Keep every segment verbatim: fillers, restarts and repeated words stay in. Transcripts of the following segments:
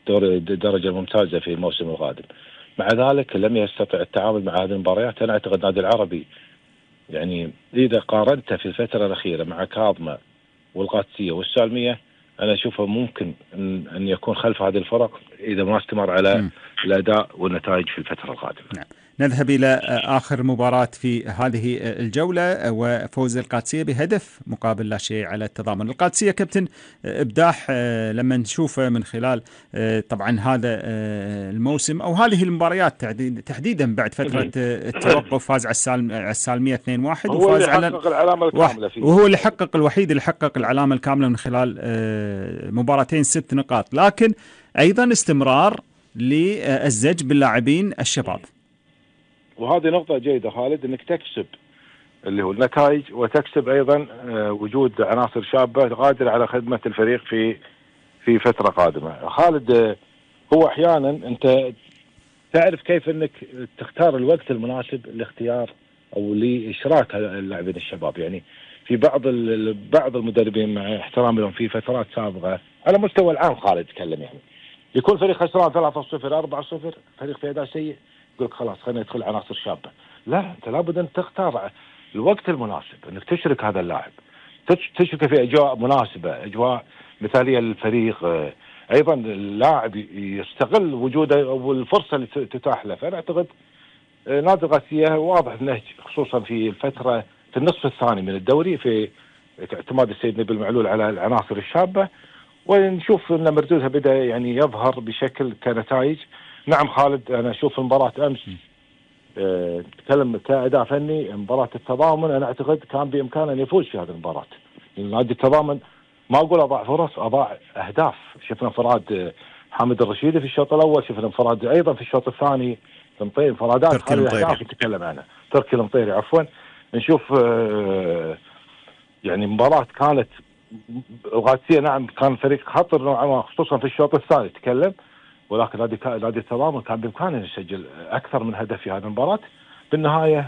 دور الدرجة الممتازة في الموسم القادم. مع ذلك لم يستطع التعامل مع هذه المباريات. أنا أعتقد النادي العربي يعني إذا قارنته في الفترة الأخيرة مع كاظمة والقادسية والسالمية، أنا أشوفه ممكن أن, أن يكون خلف هذه الفرق إذا ما استمر على م. الأداء والنتائج في الفترة القادمة. نعم. نذهب إلى آخر مباراة في هذه الجولة وفوز القادسية بهدف مقابل لا شيء على التضامن. القادسية كابتن إبداح لما نشوفه من خلال طبعا هذا الموسم أو هذه المباريات تحديدا بعد فترة التوقف، فاز على السالمية اثنين واحد وفاز على العلامة الكاملة فيه، وهو اللي حقق الوحيد اللي حقق العلامة الكاملة من خلال مباراتين ست نقاط، لكن أيضا استمرار للزج باللاعبين الشباب. وهذه نقطة جيدة خالد، انك تكسب اللي هو النتائج وتكسب ايضا وجود عناصر شابة قادرة على خدمة الفريق في في فترة قادمة. خالد هو احيانا انت تعرف كيف انك تختار الوقت المناسب لاختيار او لاشراك اللاعبين الشباب. يعني في بعض بعض المدربين مع احترامي لهم في فترات سابقة على مستوى العام خالد تكلم، يعني يكون فريق خسران ثلاثة صفر أربعة صفر، فريق في أداء سيء، يقول خلاص خلينا ندخل عناصر شابة. لا، انت لابد ان تختار الوقت المناسب انك تشرك هذا اللاعب، تشركه في اجواء مناسبة، اجواء مثالية للفريق. ايضا اللاعب يستغل وجوده والفرصة اللي تتاح له. فانا اعتقد نادي القادسية واضح النهج خصوصا في الفترة في النصف الثاني من الدوري في اعتماد السيد نبيل معلول على العناصر الشابة، ونشوف ان مردودها بدأ يعني يظهر بشكل كنتائج. نعم خالد، أنا أشوف مباراة أمس أه تكلم كأداء فني، مباراة التضامن أنا أعتقد كان بإمكانه أن يفوز في هذه المباراة. نادي التضامن ما أقول أضاع فرص، أضاع أهداف. شفنا انفراد حامد الرشيدي في الشوط الأول، شفنا انفراد أيضا في الشوط الثاني، المطيري انفرادات هذه الأهداف يتكلم عنها تركي المطيري عفوا. نشوف أه يعني مباراة كانت القادسية نعم كان فريق خطر نوعا ما خصوصا في الشوط الثاني تكلم، ولكن نادي نادي التضامن كان بإمكانه أن يسجل أكثر من هدف في هذه المباراة. بالنهاية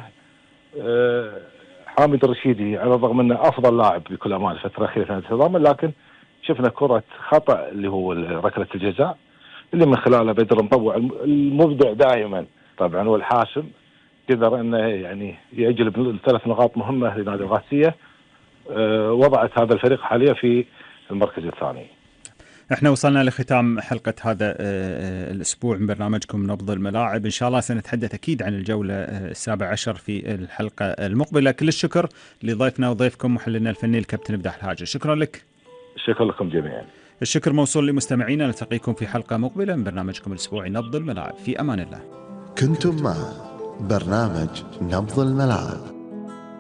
حامد الرشيدي على الرغم أنه أفضل لاعب بكل أمانة الفترة الأخيرة في نادي التضامن، لكن شفنا كرة خطأ اللي هو ركلة الجزاء اللي من خلاله بدر مطوع المبدع دائما طبعا والحاسم قدر أنه يعني يجلب ثلاث نقاط مهمة لنادي القادسية، وضعت هذا الفريق حاليا في المركز الثاني. احنا وصلنا لختام حلقة هذا الأسبوع من برنامجكم نبض الملاعب. إن شاء الله سنتحدث أكيد عن الجولة السابع عشر في الحلقة المقبلة. كل الشكر لضيفنا وضيفكم محللنا الفني الكابتن إبداح الهاجر. شكرا لك. شكرا لكم جميعا. الشكر موصول لمستمعينا، نلتقيكم في حلقة مقبلة من برنامجكم الأسبوعي نبض الملاعب. في أمان الله. كنتم مع برنامج نبض الملاعب.